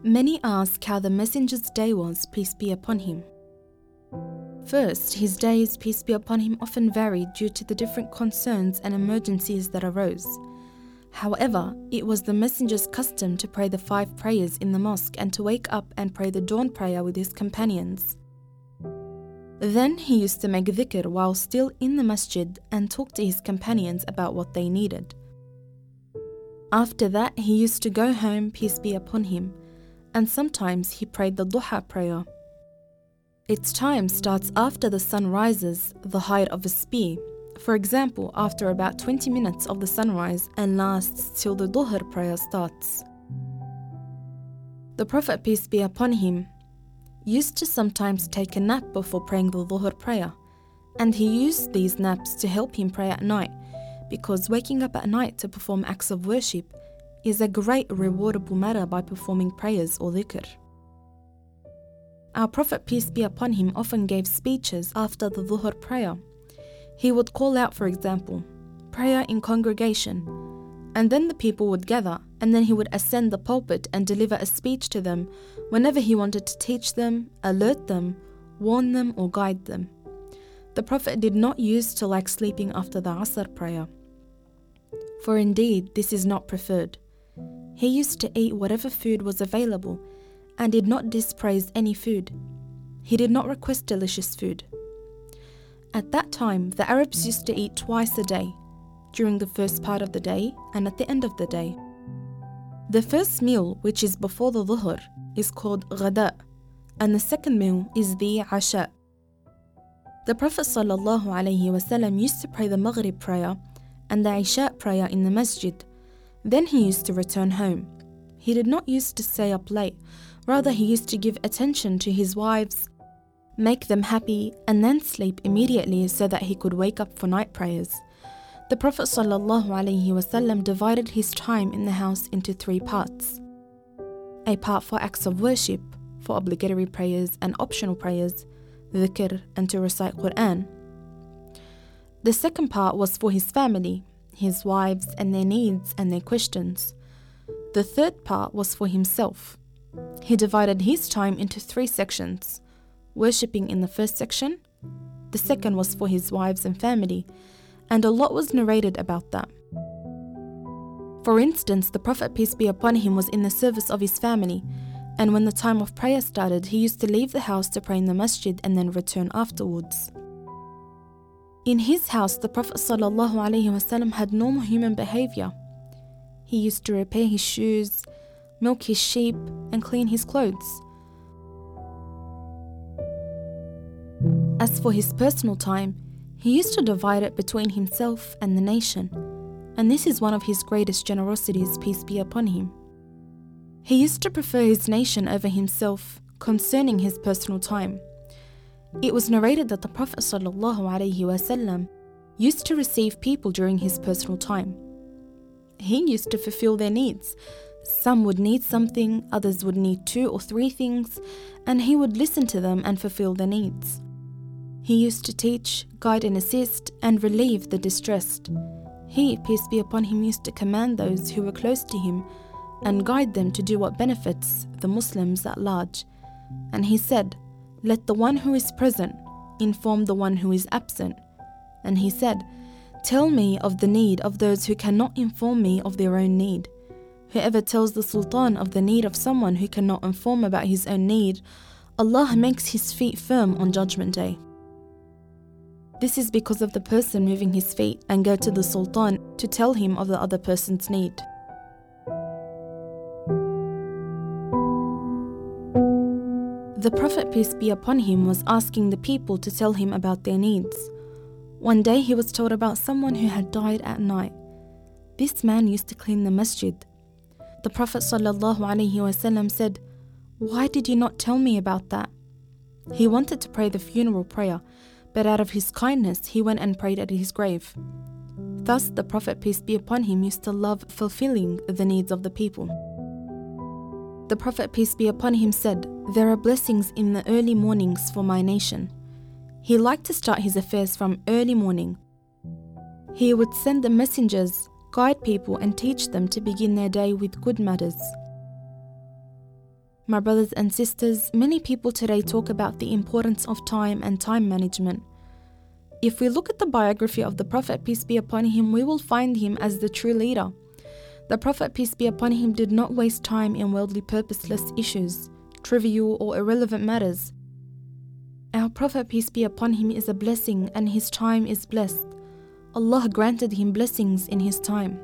Many ask how the Messenger's day was, peace be upon him. First, his days, peace be upon him, often varied due to the different concerns and emergencies that arose. However, it was the Messenger's custom to pray the 5 prayers in the mosque and to wake up and pray the dawn prayer with his companions. Then he used to make dhikr while still in the masjid and talk to his companions about what they needed. After that, he used to go home, peace be upon him, and sometimes he prayed the duha prayer. Its time starts after the sun rises, the height of a spear. For example, after about 20 minutes of the sunrise, and lasts till the dhuhr prayer starts. The Prophet, peace be upon him, used to sometimes take a nap before praying the dhuhr prayer, and he used these naps to help him pray at night, because waking up at night to perform acts of worship is a great rewardable matter by performing prayers or dhikr. Our Prophet, peace be upon him, often gave speeches after the dhuhr prayer. He would call out, for example, prayer in congregation, and then the people would gather, and then he would ascend the pulpit and deliver a speech to them whenever he wanted to teach them, alert them, warn them, or guide them. The Prophet did not used to like sleeping after the Asr prayer, for indeed this is not preferred. He used to eat whatever food was available and did not dispraise any food. He did not request delicious food. At that time, the Arabs used to eat twice a day, during the first part of the day and at the end of the day. The first meal, which is before the dhuhr, is called ghada, and the second meal is the asha. The Prophet ﷺ used to pray the Maghrib prayer and the Isha prayer in the masjid. Then he used to return home. He did not used to stay up late. Rather, he used to give attention to his wives, make them happy, and then sleep immediately so that he could wake up for night prayers. The Prophet ﷺ divided his time in the house into 3 parts. A part for acts of worship, for obligatory prayers and optional prayers, dhikr, and to recite Quran. The second part was for his family, his wives and their needs and their questions. The third part was for himself. He divided his time into 3 sections. Worshipping in the first section, the second was for his wives and family, and a lot was narrated about that. For instance, the Prophet, peace be upon him, was in the service of his family, and when the time of prayer started, he used to leave the house to pray in the masjid and then return afterwards. In his house, the Prophet ﷺ had normal human behavior. He used to repair his shoes, milk his sheep, and clean his clothes. As for his personal time, he used to divide it between himself and the nation, and this is one of his greatest generosities, peace be upon him. He used to prefer his nation over himself concerning his personal time. It was narrated that the Prophet ﷺ used to receive people during his personal time. He used to fulfill their needs. Some would need something, others would need 2 or 3 things, and he would listen to them and fulfill their needs. He used to teach, guide and assist, and relieve the distressed. He, peace be upon him, used to command those who were close to him and guide them to do what benefits the Muslims at large. And he said, "Let the one who is present inform the one who is absent." And he said, "Tell me of the need of those who cannot inform me of their own need. Whoever tells the Sultan of the need of someone who cannot inform about his own need, Allah makes his feet firm on Judgment Day." This is because of the person moving his feet and go to the Sultan to tell him of the other person's need. The Prophet, peace be upon him, was asking the people to tell him about their needs. One day he was told about someone who had died at night. This man used to clean the masjid. The Prophet ﷺ said, "Why did you not tell me about that?" He wanted to pray the funeral prayer, but out of his kindness he went and prayed at his grave. Thus the Prophet, peace be upon him, used to love fulfilling the needs of the people. The Prophet, peace be upon him, said, "There are blessings in the early mornings for my nation." He liked to start his affairs from early morning. He would send the messengers, guide people and teach them to begin their day with good matters. My brothers and sisters, many people today talk about the importance of time and time management. If we look at the biography of the Prophet, peace be upon him, we will find him as the true leader. The Prophet, peace be upon him, did not waste time in worldly purposeless issues, trivial or irrelevant matters. Our Prophet, peace be upon him, is a blessing and his time is blessed. Allah granted him blessings in his time.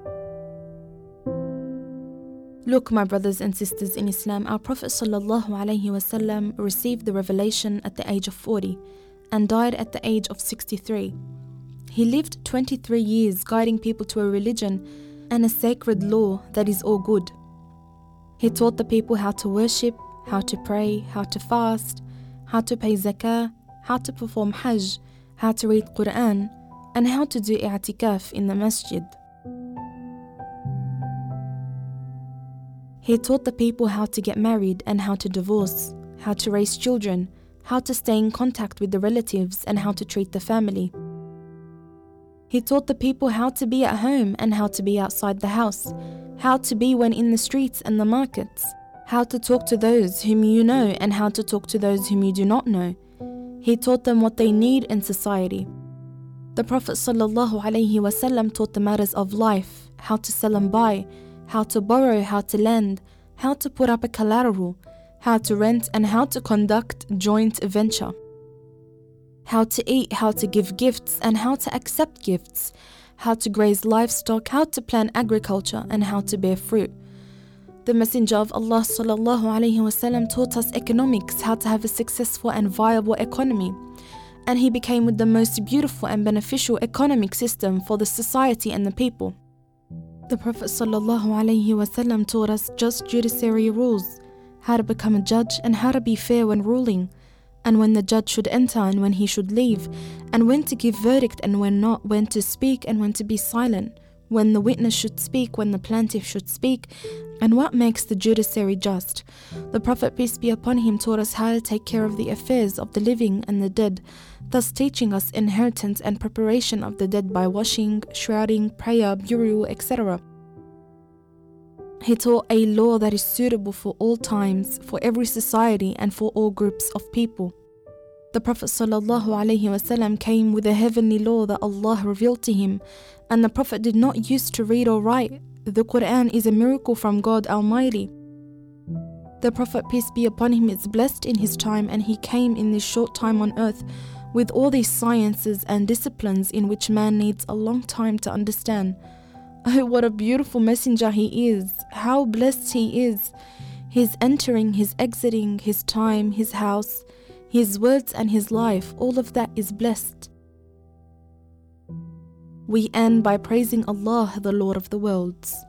Look, my brothers and sisters in Islam, our Prophet ﷺ received the revelation at the age of 40 and died at the age of 63. He lived 23 years guiding people to a religion and a sacred law that is all good. He taught the people how to worship, how to pray, how to fast, how to pay zakah, how to perform hajj, how to read Quran, and how to do i'tikaf in the masjid. He taught the people how to get married and how to divorce, how to raise children, how to stay in contact with the relatives and how to treat the family. He taught the people how to be at home and how to be outside the house, how to be when in the streets and the markets, how to talk to those whom you know and how to talk to those whom you do not know. He taught them what they need in society. The Prophet ﷺ taught the matters of life, how to sell and buy, how to borrow, how to lend, how to put up a collateral, how to rent and how to conduct joint venture, how to eat, how to give gifts and how to accept gifts, how to graze livestock, how to plant agriculture and how to bear fruit. The Messenger of Allah ﷺ taught us economics, how to have a successful and viable economy, and he became with the most beautiful and beneficial economic system for the society and the people. The Prophet ﷺ taught us just judiciary rules, how to become a judge and how to be fair when ruling, and when the judge should enter and when he should leave, and when to give verdict and when not, when to speak and when to be silent, when the witness should speak, when the plaintiff should speak, and what makes the judiciary just. The Prophet, peace be upon him, taught us how to take care of the affairs of the living and the dead, thus teaching us inheritance and preparation of the dead by washing, shrouding, prayer, burial, etc. He taught a law that is suitable for all times, for every society and for all groups of people. The Prophet ﷺ came with a heavenly law that Allah revealed to him, and the Prophet did not use to read or write. The Quran is a miracle from God Almighty. The Prophet, peace be upon him, is blessed in his time, and he came in this short time on earth with all these sciences and disciplines in which man needs a long time to understand. Oh, what a beautiful messenger he is. How blessed he is. His entering, his exiting, his time, his house, his words and his life, all of that is blessed. We end by praising Allah, the Lord of the worlds.